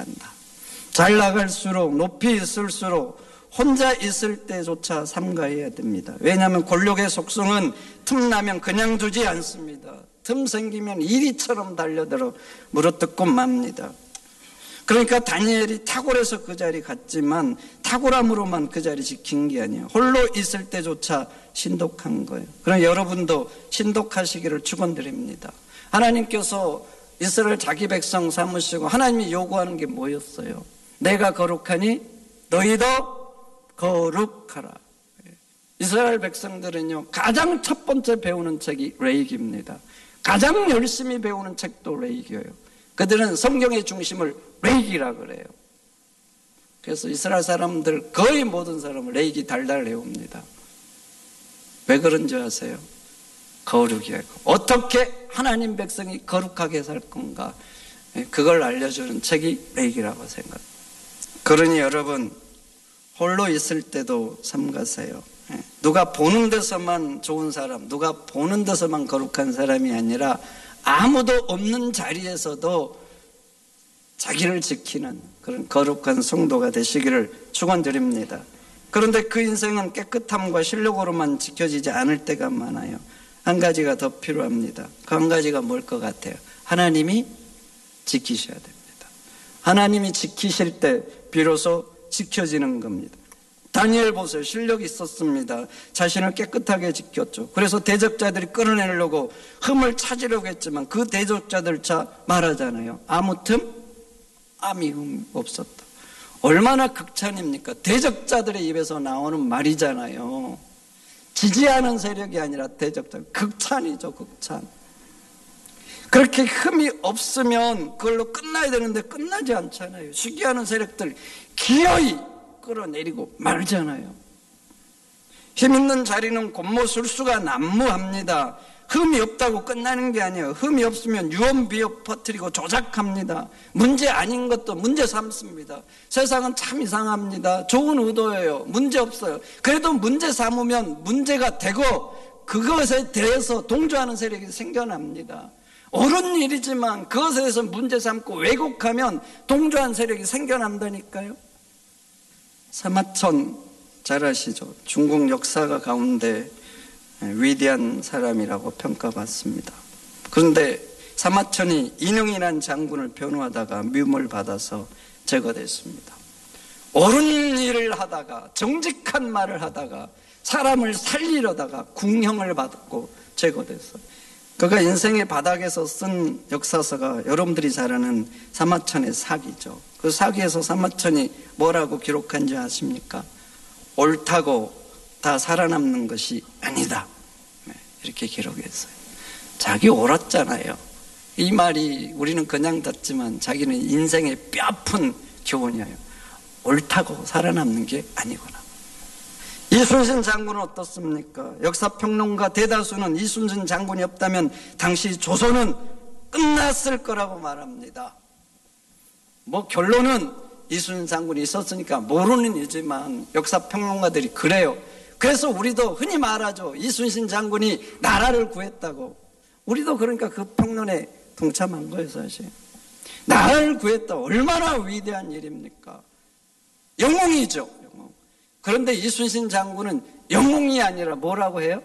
한다. 잘 나갈수록 높이 있을수록 혼자 있을 때조차 삼가해야 됩니다. 왜냐하면 권력의 속성은 틈나면 그냥 두지 않습니다. 틈 생기면 이리처럼 달려들어 물어뜯고 맙니다. 그러니까 다니엘이 탁월해서 그 자리 갔지만 탁월함으로만 그 자리 지킨 게 아니에요. 홀로 있을 때조차 신독한 거예요. 그럼 여러분도 신독하시기를 축원드립니다. 하나님께서 이스라엘 자기 백성 삼으시고 하나님이 요구하는 게 뭐였어요? 내가 거룩하니 너희도 거룩하라. 이스라엘 백성들은요, 가장 첫 번째 배우는 책이 레이기입니다. 가장 열심히 배우는 책도 레이기예요. 그들은 성경의 중심을 레이기라 그래요. 그래서 이스라엘 사람들 거의 모든 사람을 레이기 달달 외웁니다. 왜 그런지 아세요? 거룩이에요. 어떻게 하나님 백성이 거룩하게 살 건가, 그걸 알려주는 책이 레이기라고 생각합니다. 그러니 여러분, 홀로 있을 때도 삼가세요. 누가 보는 데서만 좋은 사람, 누가 보는 데서만 거룩한 사람이 아니라 아무도 없는 자리에서도 자기를 지키는 그런 거룩한 성도가 되시기를 축원드립니다. 그런데 그 인생은 깨끗함과 실력으로만 지켜지지 않을 때가 많아요. 한 가지가 더 필요합니다. 그 한 가지가 뭘 것 같아요? 하나님이 지키셔야 됩니다. 하나님이 지키실 때 비로소 지켜지는 겁니다. 다니엘 보세요. 실력이 있었습니다. 자신을 깨끗하게 지켰죠. 그래서 대적자들이 끌어내려고 흠을 찾으려고 했지만 그 대적자들차 말하잖아요. 아무 틈, 아무 흠 없었다. 얼마나 극찬입니까? 대적자들의 입에서 나오는 말이잖아요. 지지하는 세력이 아니라 대적자, 극찬이죠. 극찬. 그렇게 흠이 없으면 그걸로 끝나야 되는데 끝나지 않잖아요. 시기하는 세력들 기어이 끌어내리고 말잖아요. 힘있는 자리는 곤모술수가 난무합니다. 흠이 없다고 끝나는 게 아니에요. 흠이 없으면 유언비어 퍼뜨리고 조작합니다. 문제 아닌 것도 문제 삼습니다. 세상은 참 이상합니다. 좋은 의도예요. 문제 없어요. 그래도 문제 삼으면 문제가 되고 그것에 대해서 동조하는 세력이 생겨납니다. 옳은 일이지만 그것에 대해서 문제 삼고 왜곡하면 동조한 세력이 생겨난다니까요. 사마천 잘 아시죠? 중국 역사가 가운데 위대한 사람이라고 평가받습니다. 그런데 사마천이 인흥이라는 장군을 변호하다가 미움을 받아서 제거됐습니다. 옳은 일을 하다가 정직한 말을 하다가 사람을 살리려다가 궁형을 받고 제거됐어요. 그가 인생의 바닥에서 쓴 역사서가 여러분들이 잘 아는 사마천의 사기죠. 그 사기에서 사마천이 뭐라고 기록한지 아십니까? 옳다고 다 살아남는 것이 아니다. 이렇게 기록했어요. 자기 옳았잖아요. 이 말이 우리는 그냥 듣지만 자기는 인생의 뼈아픈 교훈이에요. 옳다고 살아남는 게 아니구나. 이순신 장군은 어떻습니까? 역사평론가 대다수는 이순신 장군이 없다면 당시 조선은 끝났을 거라고 말합니다. 뭐 결론은 이순신 장군이 있었으니까 모르는 일이지만 역사평론가들이 그래요. 그래서 우리도 흔히 말하죠. 이순신 장군이 나라를 구했다고. 우리도 그러니까 그 평론에 동참한 거예요, 사실. 나라를 구했다. 얼마나 위대한 일입니까? 영웅이죠, 영웅. 그런데 이순신 장군은 영웅이 아니라 뭐라고 해요?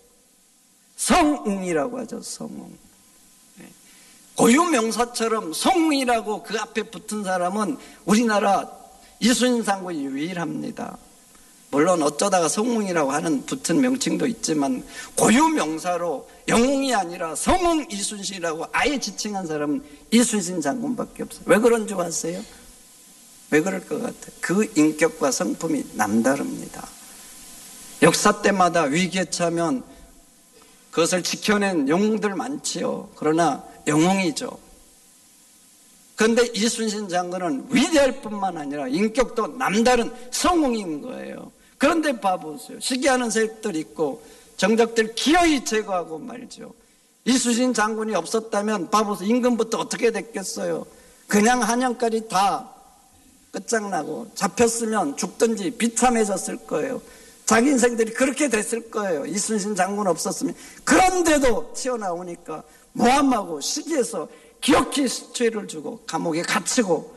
성웅이라고 하죠, 성웅. 고유명사처럼 성웅이라고 그 앞에 붙은 사람은 우리나라 이순신 장군이 유일합니다. 물론 어쩌다가 성웅이라고 하는 붙은 명칭도 있지만 고유명사로 영웅이 아니라 성웅 이순신이라고 아예 지칭한 사람은 이순신 장군밖에 없어요. 왜 그런 줄 아세요? 왜 그럴 것 같아요? 그 인격과 성품이 남다릅니다. 역사 때마다 위기에 처하면 그것을 지켜낸 영웅들 많지요. 그러나 영웅이죠. 그런데 이순신 장군은 위대할 뿐만 아니라 인격도 남다른 성웅인 거예요. 그런데 봐보세요. 시기하는 세력들 있고 정적들 기어이 제거하고 말죠. 이순신 장군이 없었다면 봐보세요. 임금부터 어떻게 됐겠어요? 그냥 한양까지 다 끝장나고 잡혔으면 죽든지 비참해졌을 거예요. 자기 인생들이 그렇게 됐을 거예요. 이순신 장군 없었으면. 그런데도 튀어나오니까 모함하고 시기해서 기어이 수치를 주고 감옥에 갇히고